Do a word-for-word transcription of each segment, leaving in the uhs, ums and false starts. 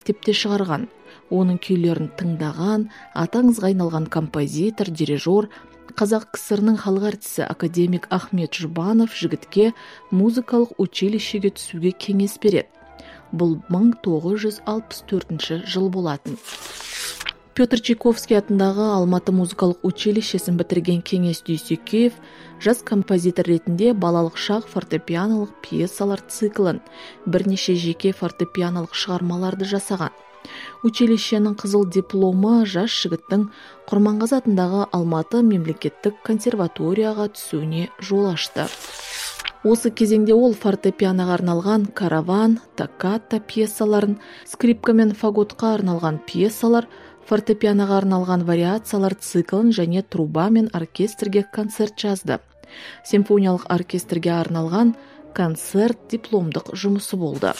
тепте шығарған. Оның күйлерін тыңдаған, атаңызға айналған композитор, дирижер, Қазақ КСР-ның халық артисі академик Ахмет Жұбанов жігітке музыкалық училищеге түсуге кеңес береді. Бұл мың тоғыз жүз алпыс төртінші жыл болатын. Петр Чайковский атындағы Алматы музыкалық училищесін бітірген Кеңес Дүйсекеев жас композитор ретінде балалық шақ фортепианолық пьесалар циклын, бірнеше жеке фортепианолық шығармаларды жасаған. Училищенің қызыл дипломы жас жігіттің Құрманғазы атындағы Алматы мемлекеттік консерваторияға түсуіне жол ашты. Осы кезеңде ол фортепианоға арналған караван, токката пьесаларын, скрипка мен фаготқа арналған пьесалар, фортепианоға арналған вариациялар циклын және труба мен оркестрге концерт жазды. Симфониялық оркестрге арналған концерт дипломдық жұмысы болды.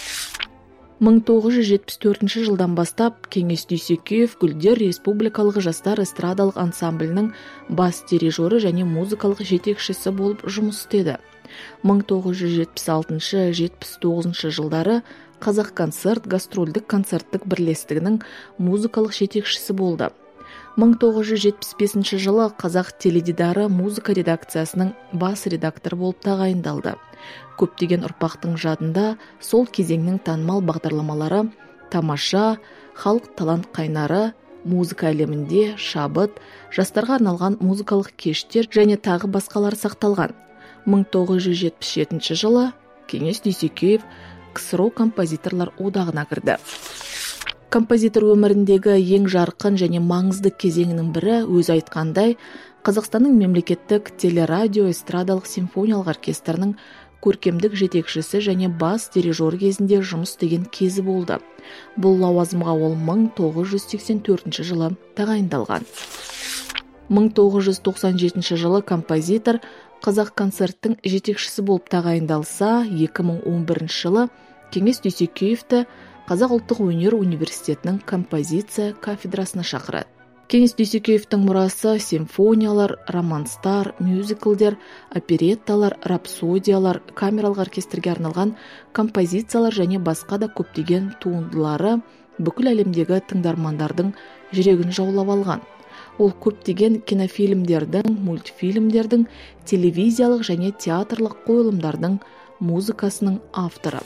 мың тоғыз жүз жетпіс төртінші жылдан бастап Кеңес Дүйсекеев Гүлдер республикалық жастар эстрадалық ансамблінің бас дирижері және музыкалық жетекшісі болып жұмыс істеді. мың тоғыз жүз жетпіс алтыншы - жетпіс тоғызыншы жылдары Қазақконцерт гастрольдік концерттік бірлестігінің музыкалық жетекшісі болды. мың тоғыз жүз жетпіс бесінші жылы Қазақ теледидары музыка редакциясының бас редакторы болып тағайындалды. Көптеген ұрпақтың жадында сол кезеңнің танымал бағдарламалары Тамаша, Халық талант қайнары, музыка әлемінде, Шабыт, жастарға арналған музыкалық кештер және тағы басқалар сақталған. мың тоғыз жүз жетпіс жетінші жылы Кеңес Дүйсекеев КСРО композиторлар одағына кірді. Композитор өміріндегі ең жарқын және маңызды кезеңінің бірі өз айтқандай Қазақстанның мемлекеттік телерадио эстрадалық симфониялық оркестрінің көркемдік жетекшісі және бас дирижер кезінде жұмыс істеген кезі болды. Бұл лауазымға ол мың тоғыз жүз сексен төртінші жылы тағайындалған. мың тоғыз жүз тоқсан жетінші жылы композитор Қазақконцерттің жетекшісі болып тағайындалса, екі мың он бірінші жылы Кеңес Дүйсекеевті Қазақ ұлттық өнер университетінің композиция кафедрасына шақырады. Кеңес Дүйсекеевтің мұрасы симфониялар, романстар, мюзиклдер, оперетталар, рапсодиялар, камералық оркестрге арналған композициялар және басқа да көптеген туындылары бүкіл әлемдегі тыңдармандардың жүрегін жаулап алған. Ол көптеген кинофильмдердің, мультфильмдердің, телевизиялық және театрлық қойылымдардың музыкасының авторы.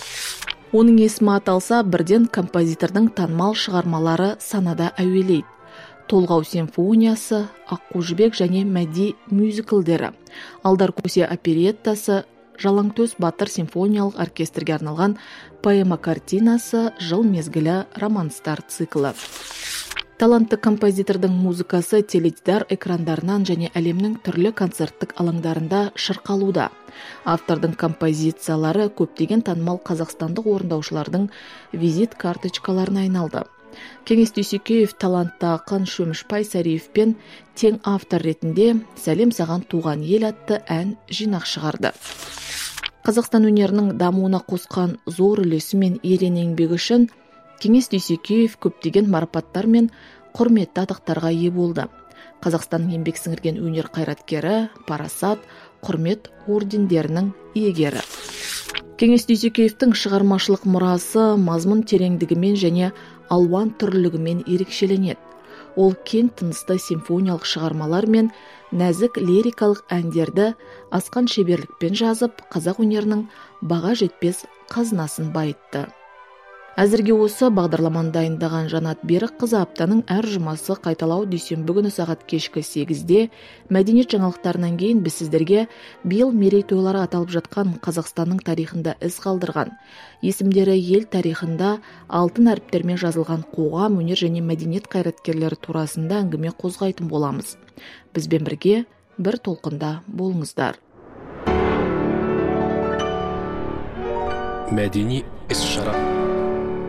Оның есімі аталса, бірден композитордың танымал шығармалары санада әуелейді. Толғау симфониясы, Аққу жібек және Мәди мюзиклдері, Алдар көсе опереттасы, Жалаңтөс батыр симфониялық оркестрге арналған поэма картинасы, Жыл мезгілі романстар циклы. Талантты композитордың музыкасы теледидар экрандарынан және әлемнің түрлі концерттік алаңдарында шырқалуда. Автордың композициялары көптеген танымал қазақстандық орындаушылардың визит карточкаларына айналды. Кеңес Дүйсекеев талантты ақын Шөмішбай Сәриевпен тең автор ретінде «Сәлем саған туған ел» атты ән жинақ шығарды. Қазақстан өнерінің дамуына қосқан зор үлесі мен ерен еңбегі үшін Кеңес Дүйсекеев көптеген марапаттар мен құрметті атақтарға ие болды. Қазақстанның еңбек сіңірген өнер қайраткері, парасат, құрмет ордендерінің иегері. Кеңес Дүйсекеевтің шығармашылық мұрасы мазмұн тереңдігімен және алуан түрлілігімен ерекшеленеді. Ол кең тынысты симфониялық шығармалар мен нәзік лирикалық әндерді асқан шеберлікпен жазып, қазақ өнерінің баға жетпес қазынасын байытты. Әзірге осы бағдарламаны дайындаған Жанат Берікқызы аптаның әр жұмасы қайталау дүйсенбі күні сағат кешкі сегізде мәдениет жаңалықтарынан кейін біз сіздерге биыл мерейтойлары аталып жатқан Қазақстанның тарихында із қалдырған, есімдері ел тарихында алтын әріптермен жазылған қоғам, өнер және мәдениет қайраткерлері турасында әңгіме қозғайтын боламыз. Бізбен бірге бір толқында болыңыздар. Мәдени іс-шара.